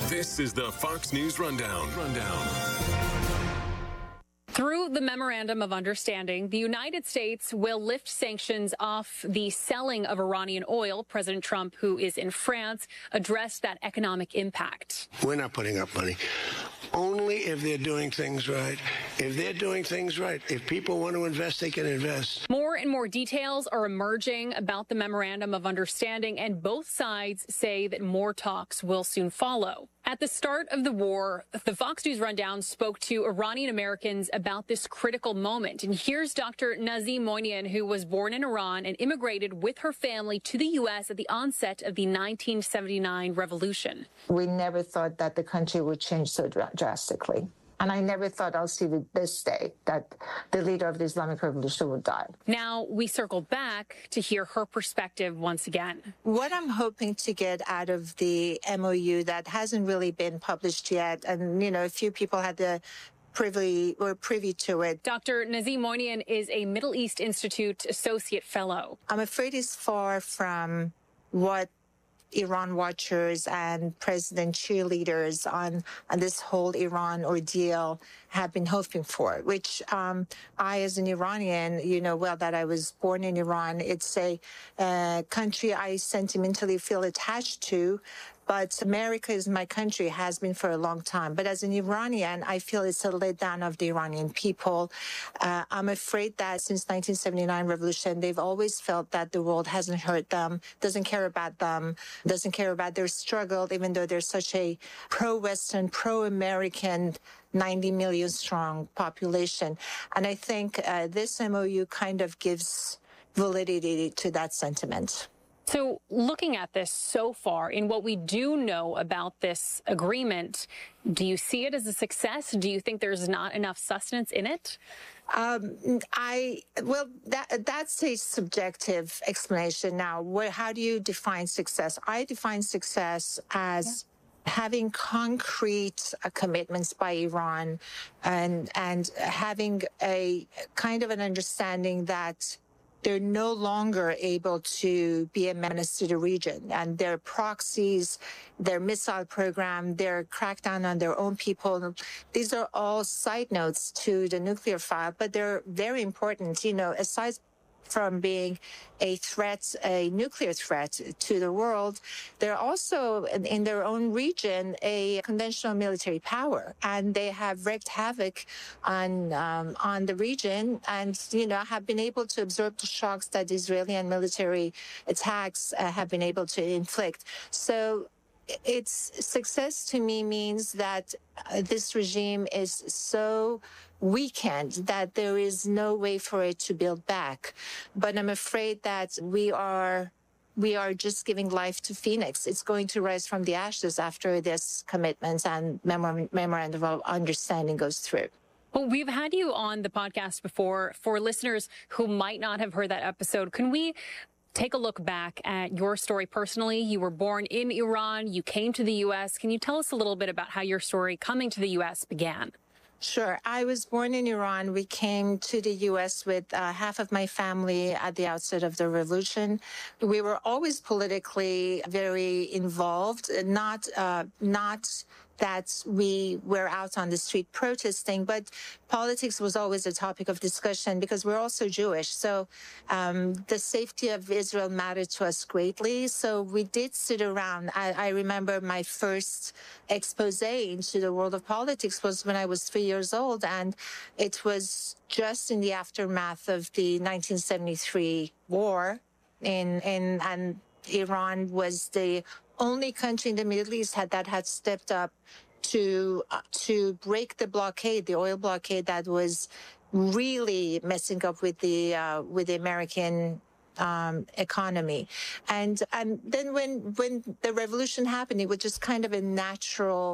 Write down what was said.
This is the Fox News Rundown. Through the Memorandum of Understanding, the United States will lift sanctions off the selling of Iranian oil. President Trump, who is in France, addressed that economic impact. We're not putting up money. Only if they're doing things right. If they're doing things right, if people want to invest, they can invest. More and more details are emerging about the Memorandum of Understanding, and both sides say that more talks will soon follow. At the start of the war, the Fox News Rundown spoke to Iranian Americans about this critical moment. And here's Dr. Nazim Moinian, who was born in Iran and immigrated with her family to the U.S. at the onset of the 1979 revolution. We never thought that the country would change so drastically. And I never thought I'll see this day that the leader of the Islamic Revolution would die. Now we circle back to hear her perspective once again. What I'm hoping to get out of the MOU that hasn't really been published yet, and, a few people had the privy to it. Dr. Nazim Moinian is a Middle East Institute Associate Fellow. I'm afraid it's far from what Iran watchers and president cheerleaders on this whole Iran ordeal have been hoping for, which I, as an Iranian, well that I was born in Iran. It's a country I sentimentally feel attached to. But America is my country, has been for a long time. But as an Iranian, I feel it's a letdown of the Iranian people. I'm afraid that since 1979 revolution, they've always felt that the world hasn't heard them, doesn't care about them, doesn't care about their struggle, even though they're such a pro-Western, pro-American, 90 million strong population. And I think this MOU kind of gives validity to that sentiment. So looking at this so far, in what we do know about this agreement, do you see it as a success? Do you think there's not enough sustenance in it? That's a subjective explanation. Now, how do you define success? I define success as having concrete commitments by Iran and having a kind of an understanding that they're no longer able to be a menace to the region, and their proxies, their missile program, their crackdown on their own people. These are all side notes to the nuclear file, but they're very important. Aside from being a threat, a nuclear threat to the world, they're also in their own region a conventional military power, and they have wreaked havoc on the region, and have been able to absorb the shocks that Israeli and military attacks have been able to inflict. So its success to me means that this regime is so weakened that there is no way for it to build back. But I'm afraid that we are just giving life to Phoenix. It's going to rise from the ashes after this commitment and memorandum of understanding goes through. Well, we've had you on the podcast before. For listeners who might not have heard that episode, can we take a look back at your story personally? You were born in Iran. You came to the U.S. Can you tell us a little bit about how your story coming to the U.S. began? Sure. I was born in Iran. We came to the U.S. with half of my family at the outset of the revolution. We were always politically very involved, not that we were out on the street protesting, but politics was always a topic of discussion because we're also Jewish. So the safety of Israel mattered to us greatly. So we did sit around. I remember my first expose into the world of politics was when I was 3 years old, and it was just in the aftermath of the 1973 war, and Iran was the only country in the Middle East that had stepped up to break the blockade, the oil blockade that was really messing up with the American economy. And then when the revolution happened, it was just kind of a natural